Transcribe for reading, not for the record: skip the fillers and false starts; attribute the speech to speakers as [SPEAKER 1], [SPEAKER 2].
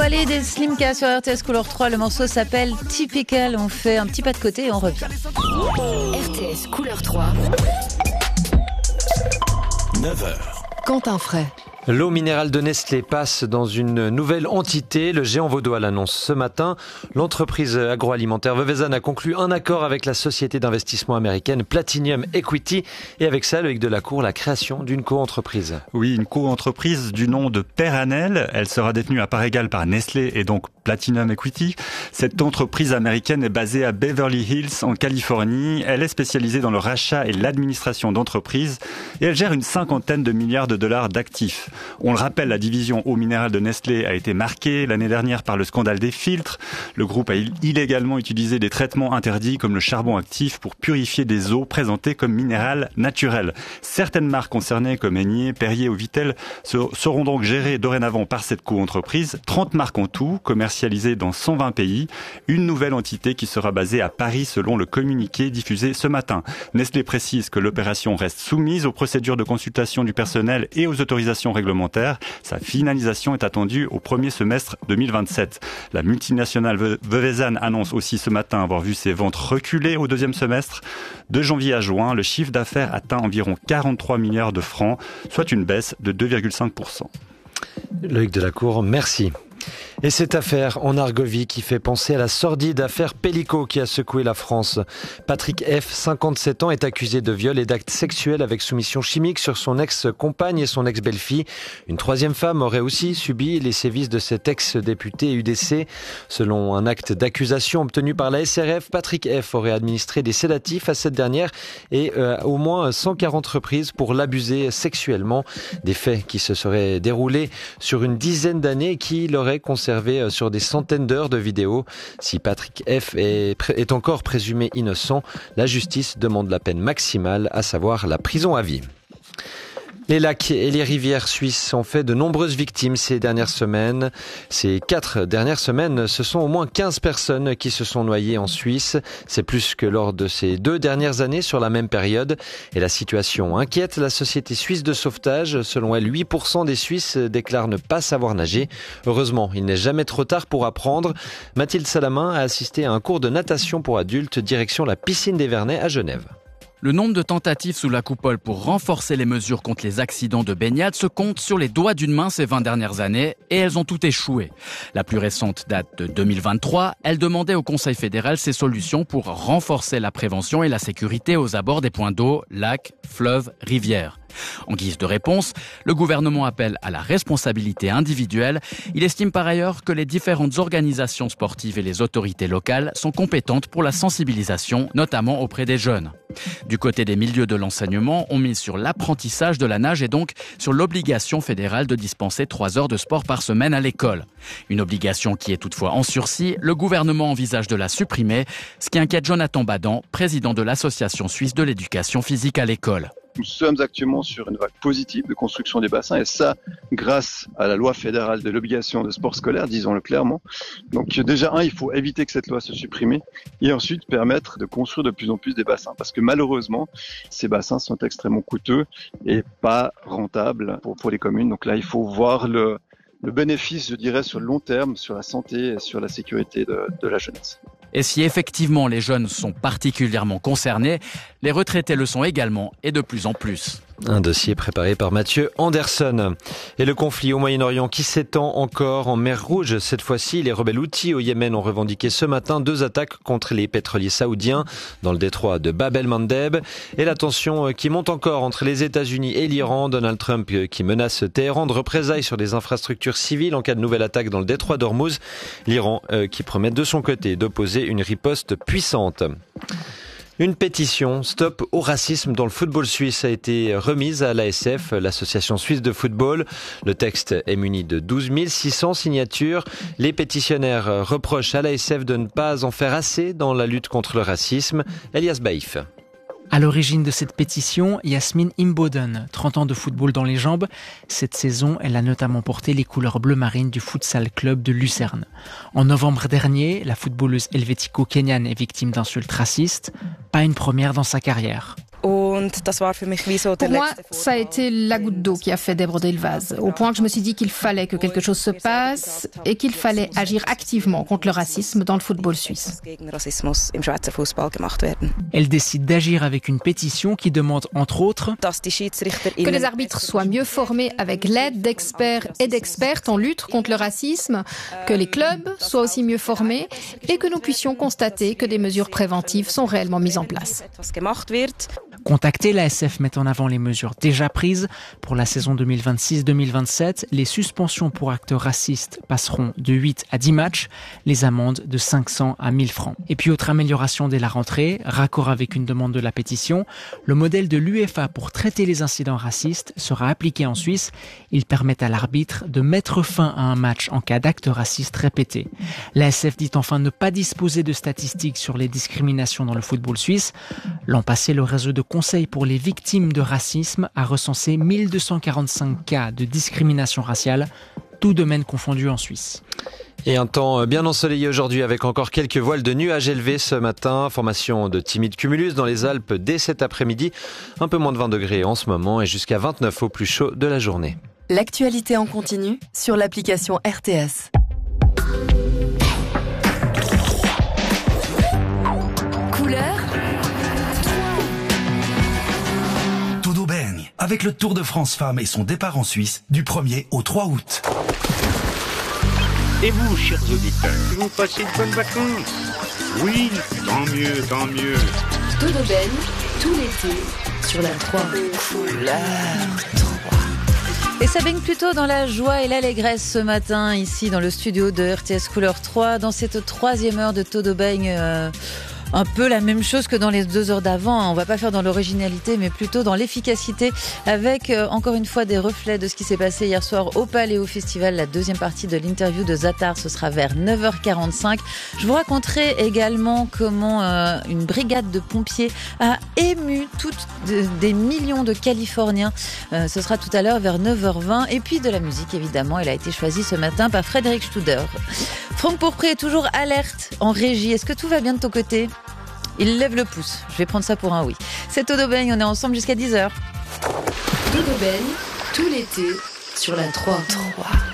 [SPEAKER 1] Allez, des Slimka sur RTS Couleur 3, le morceau s'appelle Typical. On fait un petit pas de côté et on revient.
[SPEAKER 2] RTS Couleur 3.
[SPEAKER 3] 9h.
[SPEAKER 2] Quentin Fray.
[SPEAKER 4] L'eau minérale de Nestlé passe dans une nouvelle entité. Le géant vaudois l'annonce ce matin. L'entreprise agroalimentaire Vevezan a conclu un accord avec la société d'investissement américaine Platinum Equity. Et avec ça, Loïc Delacour, la création d'une co-entreprise.
[SPEAKER 5] Oui, une co-entreprise du nom de Peranel. Elle sera détenue à part égale par Nestlé et donc Platinum Equity. Cette entreprise américaine est basée à Beverly Hills, en Californie. Elle est spécialisée dans le rachat et l'administration d'entreprises et elle gère une 50aine de milliards de dollars d'actifs. On le rappelle, la division eau minérale de Nestlé a été marquée l'année dernière par le scandale des filtres. Le groupe a illégalement utilisé des traitements interdits comme le charbon actif pour purifier des eaux présentées comme minérales naturelles. Certaines marques concernées comme Aigné, Perrier ou Vittel seront donc gérées dorénavant par cette co-entreprise. 30 marques en tout, commercialisées dans 120 pays. Une nouvelle entité qui sera basée à Paris selon le communiqué diffusé ce matin. Nestlé précise que l'opération reste soumise aux procédures de consultation du personnel et aux autorisations réglementaire. Sa finalisation est attendue au premier semestre 2027. La multinationale Vevezan annonce aussi ce matin avoir vu ses ventes reculer au deuxième semestre. De janvier à juin, le chiffre d'affaires atteint environ 43 milliards de francs, soit une baisse de 2,5%.
[SPEAKER 4] Loïc Delacour, merci. Et cette affaire en Argovie qui fait penser à la sordide affaire Pellico qui a secoué la France. Patrick F, 57 ans, est accusé de viol et d'actes sexuels avec soumission chimique sur son ex-compagne et son ex-belle-fille. Une troisième femme aurait aussi subi les sévices de cet ex-député UDC. Selon un acte d'accusation obtenu par la SRF, Patrick F aurait administré des sédatifs à cette dernière et au moins 140 reprises pour l'abuser sexuellement. Des faits qui se seraient déroulés sur une dizaine d'années et qui l'auraient conservé sur des centaines d'heures de vidéos. Si Patrick F est encore présumé innocent, la justice demande la peine maximale, à savoir la prison à vie. Les lacs et les rivières suisses ont fait de nombreuses victimes ces dernières semaines. Ces 4 dernières semaines, ce sont au moins 15 personnes qui se sont noyées en Suisse. C'est plus que lors de ces 2 dernières années sur la même période. Et la situation inquiète la Société suisse de sauvetage. Selon elle, 8% des Suisses déclarent ne pas savoir nager. Heureusement, il n'est jamais trop tard pour apprendre. Mathilde Salamin a assisté à un cours de natation pour adultes, direction la piscine des Vernets à Genève.
[SPEAKER 6] Le nombre de tentatives sous la coupole pour renforcer les mesures contre les accidents de baignade se compte sur les doigts d'une main ces 20 dernières années et elles ont toutes échoué. La plus récente date de 2023, elle demandait au Conseil fédéral ses solutions pour renforcer la prévention et la sécurité aux abords des points d'eau, lacs, fleuves, rivières. En guise de réponse, le gouvernement appelle à la responsabilité individuelle. Il estime par ailleurs que les différentes organisations sportives et les autorités locales sont compétentes pour la sensibilisation, notamment auprès des jeunes. Du côté des milieux de l'enseignement, on mise sur l'apprentissage de la nage et donc sur l'obligation fédérale de dispenser 3 heures de sport par semaine à l'école. Une obligation qui est toutefois en sursis, le gouvernement envisage de la supprimer, ce qui inquiète Jonathan Badan, président de l'Association suisse de l'éducation physique à l'école.
[SPEAKER 7] Nous sommes actuellement sur une vague positive de construction des bassins et ça grâce à la loi fédérale de l'obligation de sport scolaire, disons-le clairement. Donc déjà, il faut éviter que cette loi soit supprimée et ensuite permettre de construire de plus en plus des bassins parce que malheureusement, ces bassins sont extrêmement coûteux et pas rentables pour les communes. Donc là, il faut voir le bénéfice, je dirais, sur le long terme, sur la santé et sur la sécurité de la jeunesse.
[SPEAKER 6] Et si effectivement les jeunes sont particulièrement concernés, les retraités le sont également et de plus en plus.
[SPEAKER 4] Un dossier préparé par Mathieu Anderson. Et le conflit au Moyen-Orient qui s'étend encore en mer Rouge. Cette fois-ci, les rebelles houthis au Yémen ont revendiqué ce matin 2 attaques contre les pétroliers saoudiens dans le détroit de Bab el-Mandeb. Et la tension qui monte encore entre les États-Unis et l'Iran. Donald Trump qui menace Téhéran de représailles sur des infrastructures civiles en cas de nouvelle attaque dans le détroit d'Ormuz. L'Iran qui promet de son côté d'opposer une riposte puissante. Une pétition Stop au racisme dans le football suisse a été remise à l'ASF, l'association suisse de football. Le texte est muni de 12 600 signatures. Les pétitionnaires reprochent à l'ASF de ne pas en faire assez dans la lutte contre le racisme. Elias Baïf.
[SPEAKER 8] À l'origine de cette pétition, Yasmine Imboden, 30 ans de football dans les jambes. Cette saison, elle a notamment porté les couleurs bleu marine du Futsal Club de Lucerne. En novembre dernier, la footballeuse helvético-kenyane est victime d'insultes racistes. Pas une première dans sa carrière.
[SPEAKER 9] On
[SPEAKER 3] Pour moi, ça a été la goutte d'eau qui a fait déborder le vase, au point que je me suis dit qu'il fallait que quelque chose se passe et qu'il fallait agir activement contre le racisme dans le football suisse.
[SPEAKER 8] Elle décide d'agir avec une pétition qui demande, entre autres,
[SPEAKER 3] que les arbitres soient mieux formés avec l'aide d'experts et d'expertes en lutte contre le racisme, que les clubs soient aussi mieux formés et que nous puissions constater que des mesures préventives sont réellement mises en place.
[SPEAKER 8] Contactée, l'ASF met en avant les mesures déjà prises. Pour la saison 2026-2027, les suspensions pour actes racistes passeront de 8 à 10 matchs, les amendes de 500 à 1000 francs. Et puis autre amélioration dès la rentrée, raccord avec une demande de la pétition, le modèle de l'UEFA pour traiter les incidents racistes sera appliqué en Suisse. Il permet à l'arbitre de mettre fin à un match en cas d'acte raciste répété. L'ASF dit enfin ne pas disposer de statistiques sur les discriminations dans le football suisse. L'an passé, le réseau de conseils pour les victimes de racisme a recensé 1245 cas de discrimination raciale, tous domaines confondus en Suisse.
[SPEAKER 4] Et un temps bien ensoleillé aujourd'hui avec encore quelques voiles de nuages élevés ce matin. Formation de timides cumulus dans les Alpes dès cet après-midi. Un peu moins de 20 degrés en ce moment et jusqu'à 29 au plus chaud de la journée.
[SPEAKER 2] L'actualité en continu sur l'application RTS. Couleur
[SPEAKER 9] Todo baigne avec le Tour de France Femmes et son départ en Suisse du 1er au 3 août.
[SPEAKER 10] Et vous, chers auditeurs, vous passez de bonnes vacances? Oui, tant mieux, tant mieux.
[SPEAKER 2] Todo baigne tout l'été sur la 3. Couleur 3.
[SPEAKER 1] Et ça baigne plutôt dans la joie et l'allégresse ce matin, ici dans le studio de RTS Couleur 3, dans cette troisième heure de Todo baigne. Un peu la même chose que dans les 2 heures d'avant. On va pas faire dans l'originalité, mais plutôt dans l'efficacité, avec encore une fois des reflets de ce qui s'est passé hier soir au Paléo Festival. La deuxième partie de l'interview de Zatar, ce sera vers 9h45. Je vous raconterai également comment une brigade de pompiers a ému des millions de Californiens. Ce sera tout à l'heure vers 9h20. Et puis de la musique, évidemment. Elle a été choisie ce matin par Frédéric Studer. Franck Pourpré est toujours alerte en régie. Est-ce que tout va bien de ton côté ? Il lève le pouce. Je vais prendre ça pour un oui. C'est Todo baigne, on est ensemble jusqu'à 10h.
[SPEAKER 2] Todo baigne tout l'été sur la 3.